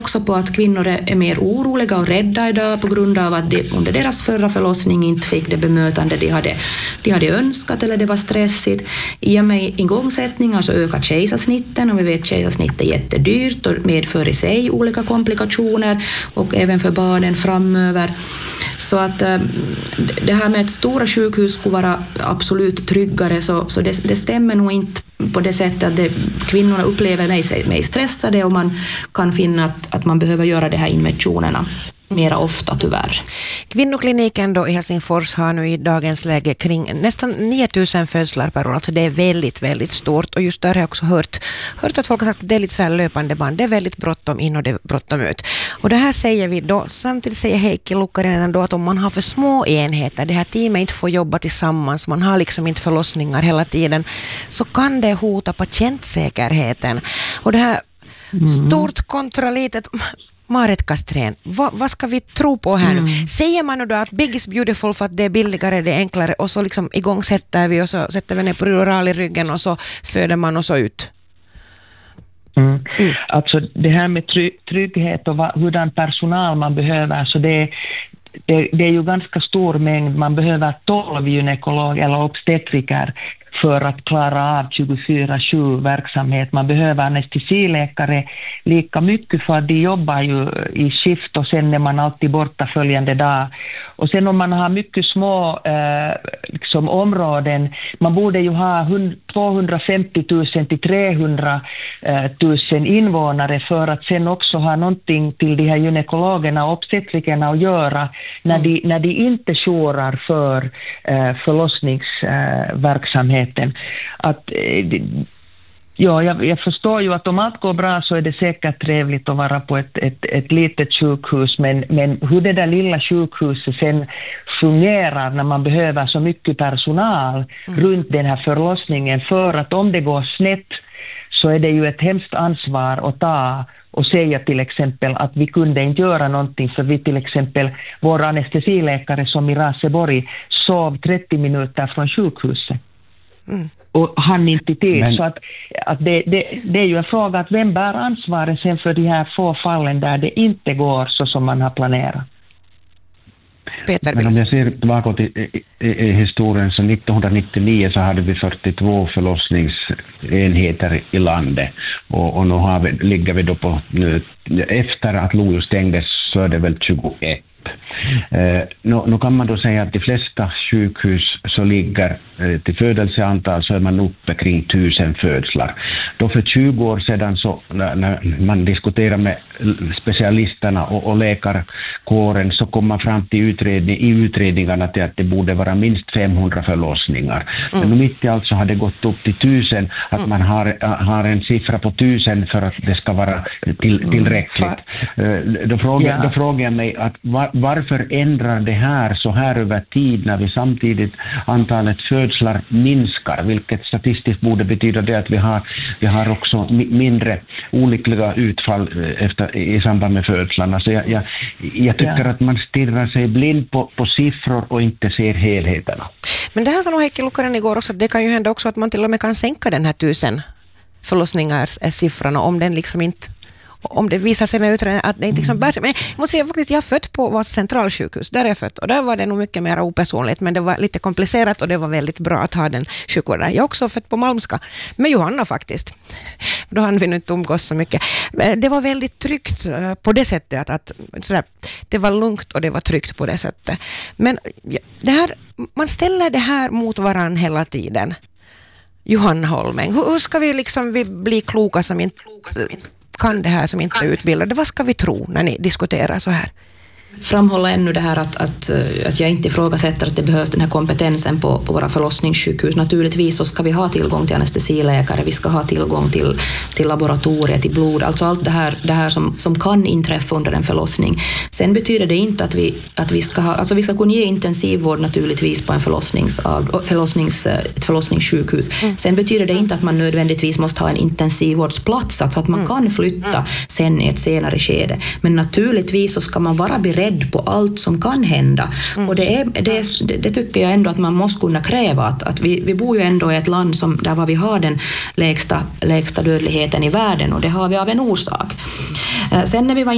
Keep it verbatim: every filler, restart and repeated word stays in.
också på att kvinnor är mer oroliga och rädda idag på grund av att de under deras förra förlossning inte fick det bemötande de hade, de hade önskat eller det var stressigt. I och med igångsättningar så ökar kejsarsnitten och vi vet att kejsarsnitt är jättedyrt och medför i sig olika komplikationer och även för barnen framöver. Så att det här med att stora sjukhus skulle vara absolut tryggare så, så det, det stämmer nog inte på det sättet att det, kvinnorna upplever mig, mig stressade och man kan finna att, att man behöver göra de här injektionerna mera ofta tyvärr. Kvinnokliniken då i Helsingfors har nu i dagens läge kring nästan nio tusen födslar per år. Alltså det är väldigt, väldigt stort. Och just där har jag också hört, hört att folk har sagt att det är lite så här löpande band. Det är väldigt bråttom in och det är bråttom ut. Och det här säger vi då. Samtidigt säger Heikki Lukkarinen då att om man har för små enheter, det här teamet inte får jobba tillsammans, man har liksom inte förlossningar hela tiden, så kan det hota patientsäkerheten. Och det här mm. stort kontra litet... Marit Kastrén, vad, vad ska vi tro på här mm. nu? Säger man då att big is beautiful för att det är billigare, det är enklare och så liksom igångsätter vi och så sätter vi ner på rural i ryggen och så föder man och så ut? Mm. Mm. Alltså det här med try- trygghet och vad, hurdan personal man behöver, så det, det, det är ju ganska stor mängd. Man behöver tolv gynekologer eller obstetriker för att klara av tjugofyra sju verksamhet. Man behöver anestesiläkare lika mycket för att de jobbar ju i skift och sen är man alltid borta följande dag. Och sen om man har mycket små eh, liksom områden, man borde ju ha tvåhundrafemtio tusen till trehundratusen invånare för att sen också ha någonting till de här gynekologerna och obstetrikerna att göra när de, när de inte jourar för eh, förlossningsverksamheten. Eh, att eh, Ja, jag, jag förstår ju att om allt går bra så är det säkert trevligt att vara på ett, ett, ett litet sjukhus, men, men hur det där lilla sjukhuset sen fungerar när man behöver så mycket personal mm. runt den här förlossningen, för att om det går snett så är det ju ett hemskt ansvar att ta och säga till exempel att vi kunde inte göra någonting för vi till exempel, vår anestesiläkare som i Raseborg sov trettio minuter från sjukhuset. Mm. Och han inte till. Men, så att, att det, det, det är ju en fråga att vem bär ansvaret sen för de här få fallen där det inte går så som man har planerat. Peter, men om jag ser tillbaka till i, i, i historien, så nittonhundranittionio så hade vi fyrtiotvå förlossningsenheter i landet och, och nu har vi, ligger vi då på nu, efter att Lojo stängdes så är det väl tjugoett. Eh, nu, nu kan man då säga att de flesta sjukhus så ligger eh, till födelseantal så är man uppe kring tusen födslar. Då för tjugo år sedan så när, när man diskuterar med specialisterna och, och läkarkåren så kom man fram till utredning, i utredningarna till att det borde vara minst femhundra förlossningar. Mm. Men mitt i allt så har det gått upp till tusen, att mm. man har, har en siffra på tusen för att det ska vara till, tillräckligt. Mm. Eh, då, frågar, ja. då frågar jag mig att var, varför ändrar det här så här över tid när vi samtidigt antalet födslar minskar, vilket statistiskt borde betyda det att vi har, vi har också mindre olyckliga utfall efter, i samband med födslarna. Så jag, jag, jag tycker ja. att man stirrar sig blind på, på siffror och inte ser helheterna. Men det här sa nog Heikki Lukkarinen igår också, att det kan ju hända också att man till och med kan sänka den här tusen förlossningars siffrorna om den liksom inte om det visar sig när utredningen att det inte liksom bär sig. Men jag måste säga faktiskt, jag är född på vår centralsjukhus, där är jag född, och där var det nog mycket mer opersonligt, men det var lite komplicerat och det var väldigt bra att ha den sjukvården. Jag är också född på Malmska, med Johanna faktiskt. Då hann vi nu inte umgås så mycket. Det var väldigt tryggt på det sättet, att, att sådär, det var lugnt och det var tryggt på det sättet. Men det här, man ställer det här mot varann hela tiden. Johanna Holmeng, hur, hur ska vi liksom vi bli kloka som inte kan det här, som inte är utbildade? Vad ska vi tro när ni diskuterar så här? Framhålla ännu det här att, att, att jag inte ifrågasätter att det behövs den här kompetensen på, på våra förlossningssjukhus. Naturligtvis så ska vi ha tillgång till anestesiläkare, vi ska ha tillgång till, till laboratorier, till blod, alltså allt det här, det här som, som kan inträffa under en förlossning. Sen betyder det inte att vi, att vi ska ha, alltså vi ska kunna ge intensivvård naturligtvis på en förlossnings, förlossnings, ett förlossningssjukhus. Mm. Sen betyder det inte att man nödvändigtvis måste ha en intensivvårddsplats, alltså att man mm. kan flytta sen i ett senare skede. Men naturligtvis så ska man vara beredd på allt som kan hända. Mm. Och det, är, det, det tycker jag ändå att man måste kunna kräva. Att, att vi, vi bor ju ändå i ett land som, där var vi har den lägsta, lägsta dödligheten i världen, och det har vi av en orsak. Sen när vi var